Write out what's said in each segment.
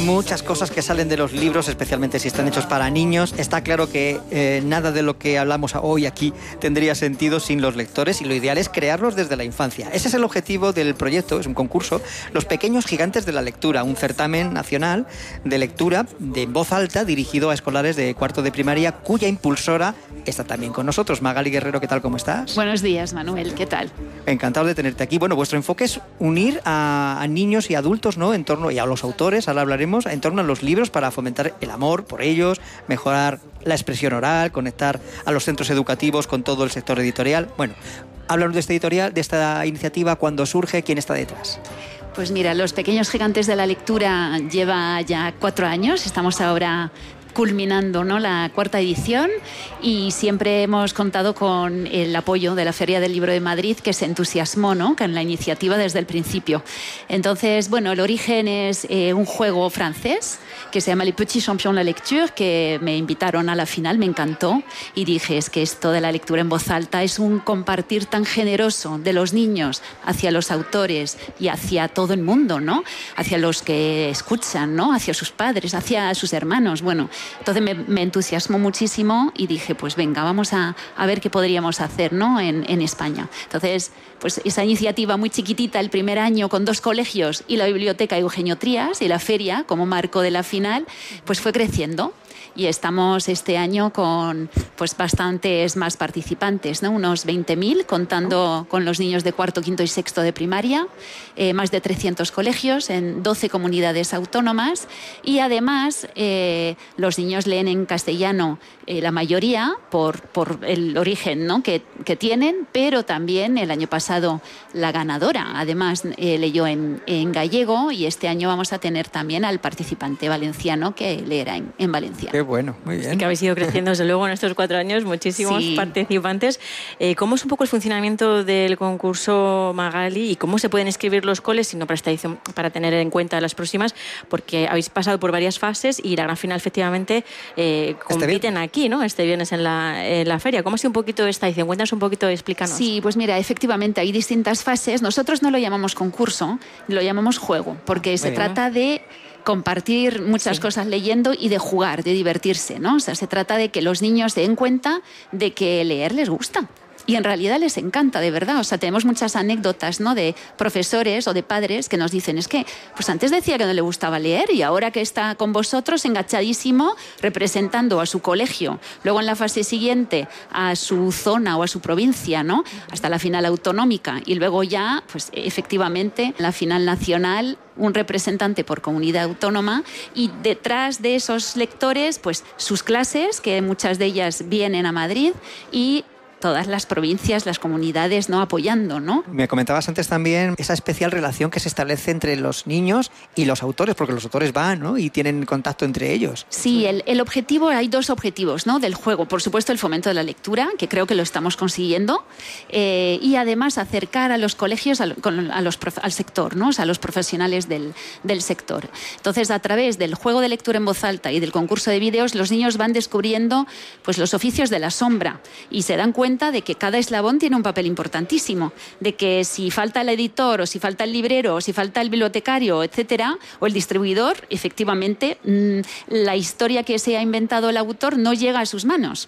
muchas cosas que salen de los libros, especialmente si están hechos para niños. Está claro que nada de lo que hablamos hoy aquí tendría sentido sin los lectores y lo ideal es crearlos desde la infancia. Ese es el objetivo del proyecto, es un concurso, Los Pequeños Gigantes de la Lectura, un certamen nacional de lectura de voz alta dirigido a escolares de cuarto de primaria, cuya impulsora está también con nosotros. Magali Guerrero, ¿qué tal? ¿Cómo estás? Buenos días, Manuel, ¿qué tal? Encantado de tenerte aquí. Bueno, vuestro enfoque es unir a niños y adultos, ¿no?, en torno, y a los autores, ahora hablaremos, en torno a los libros para fomentar el amor por ellos, mejorar la expresión oral, conectar a los centros educativos con todo el sector editorial. Bueno, háblanos de esta editorial, de esta iniciativa, cuándo surge, quién está detrás. Pues mira, Los Pequeños Gigantes de la Lectura lleva ya 4 años, estamos ahora culminando, ¿no?, la 4ª edición, y siempre hemos contado con el apoyo de la Feria del Libro de Madrid, que se entusiasmó, ¿no?, con la iniciativa desde el principio. Entonces, bueno, el origen es un juego francés que se llama Les Petits Champions de la Lecture, que me invitaron a la final, me encantó, y dije, es que esto de la lectura en voz alta es un compartir tan generoso de los niños hacia los autores y hacia todo el mundo, ¿no?, hacia los que escuchan, ¿no?, hacia sus padres, hacia sus hermanos. Bueno, entonces me entusiasmó muchísimo y dije, pues venga, vamos a ver qué podríamos hacer, ¿no?, en España. Entonces, pues esa iniciativa muy chiquitita, el primer año, con 2 colegios y la biblioteca Eugenio Trías y la feria como marco de la final, pues fue creciendo. Y estamos este año con pues bastantes más participantes, ¿no?, unos 20.000, contando con los niños de cuarto, quinto y sexto de primaria, más de 300 colegios en 12 comunidades autónomas, y además los niños leen en castellano, la mayoría por el origen, ¿no?, que tienen, pero también el año pasado la ganadora además leyó en gallego, y este año vamos a tener también al participante valenciano que leerá en valenciano. Qué bueno, muy bien. Sí, que habéis ido creciendo desde luego en estos 4 años, muchísimos participantes. ¿Cómo es un poco el funcionamiento del concurso, Magali, y cómo se pueden inscribir los coles, sino para esta edición, para tener en cuenta las próximas? Porque habéis pasado por varias fases y la gran final efectivamente compiten aquí, ¿no?, este viernes en la feria. ¿Cómo ha sido un poquito esta edición? Cuéntanos un poquito, explícanos. Sí, pues mira, efectivamente hay distintas fases. Nosotros no lo llamamos concurso, lo llamamos juego, porque se trata de compartir muchas cosas leyendo y de jugar, de divertirse, ¿no? O sea, se trata de que los niños se den cuenta de que leer les gusta. Y en realidad les encanta, de verdad. O sea, tenemos muchas anécdotas, ¿no?, de profesores o de padres que nos dicen, es que pues antes decía que no le gustaba leer y ahora que está con vosotros enganchadísimo representando a su colegio, luego en la fase siguiente a su zona o a su provincia, ¿no?, hasta la final autonómica, y luego ya, pues efectivamente, la final nacional, un representante por comunidad autónoma, y detrás de esos lectores, pues sus clases, que muchas de ellas vienen a Madrid, y todas las provincias, las comunidades, ¿no?, apoyando, ¿no? Me comentabas antes también esa especial relación que se establece entre los niños y los autores, porque los autores van, ¿no?, y tienen contacto entre ellos. Sí, el objetivo, hay 2 objetivos, ¿no?, del juego. Por supuesto, el fomento de la lectura, que creo que lo estamos consiguiendo, y además acercar a los colegios al sector, ¿no?, o sea, a los profesionales del sector. Entonces, a través del juego de lectura en voz alta y del concurso de vídeos, los niños van descubriendo pues los oficios de la sombra y se dan cuenta de que cada eslabón tiene un papel importantísimo, de que si falta el editor o si falta el librero o si falta el bibliotecario, etcétera, o el distribuidor, efectivamente la historia que se ha inventado el autor no llega a sus manos.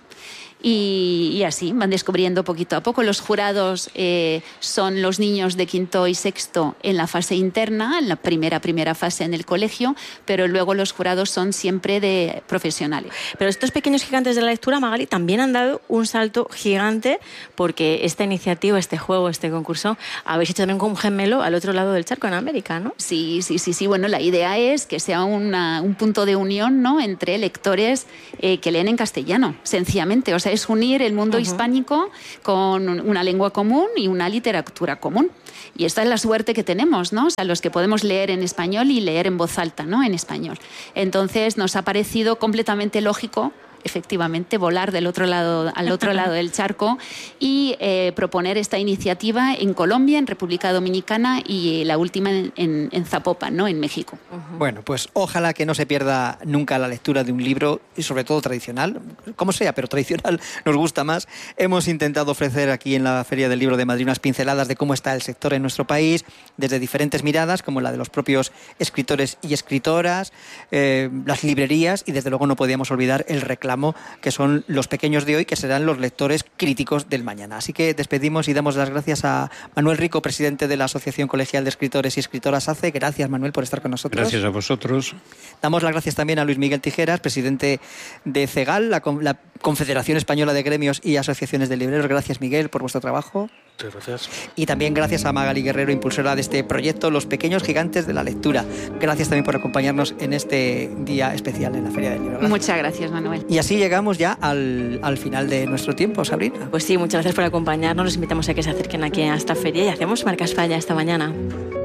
Y así van descubriendo poquito a poco. Los jurados son los niños de quinto y sexto en la fase interna, en la primera fase en el colegio, pero luego los jurados son siempre de profesionales. Pero estos pequeños gigantes de la lectura, Magali, también han dado un salto gigante, porque esta iniciativa, este juego, este concurso, habéis hecho también con un gemelo al otro lado del charco, en América, ¿no? Sí. Bueno, la idea es que sea un punto de unión, ¿no?, entre lectores que leen en castellano, sencillamente. O sea, es unir el mundo hispánico con una lengua común y una literatura común. Y esta es la suerte que tenemos, ¿no? O sea, los que podemos leer en español y leer en voz alta, ¿no?, en español. Entonces, nos ha parecido completamente lógico efectivamente, volar al otro lado del charco y proponer esta iniciativa en Colombia, en República Dominicana y la última en Zapopan, ¿no?, en México. Bueno, pues ojalá que no se pierda nunca la lectura de un libro, y sobre todo tradicional, como sea, pero tradicional nos gusta más. Hemos intentado ofrecer aquí en la Feria del Libro de Madrid unas pinceladas de cómo está el sector en nuestro país, desde diferentes miradas, como la de los propios escritores y escritoras, las librerías, y desde luego no podíamos olvidar el reclamo, que son los pequeños de hoy, que serán los lectores críticos del mañana. Así que despedimos y damos las gracias a Manuel Rico, presidente de la Asociación Colegial de Escritores y Escritoras ACE. Gracias, Manuel, por estar con nosotros. Gracias a vosotros. Damos las gracias también a Luis Miguel Tijeras, presidente de CEGAL, la Confederación Española de Gremios y Asociaciones de Libreros. Gracias, Miguel, por vuestro trabajo. Muchas gracias. Y también gracias a Magali Guerrero, impulsora de este proyecto Los Pequeños Gigantes de la Lectura. Gracias también por acompañarnos en este día especial en la Feria del Libro. Gracias. Muchas gracias, Manuel. Y así llegamos ya al final de nuestro tiempo, Sabrina. Pues sí, muchas gracias por acompañarnos. Los invitamos a que se acerquen aquí a esta feria y hacemos Marca España esta mañana.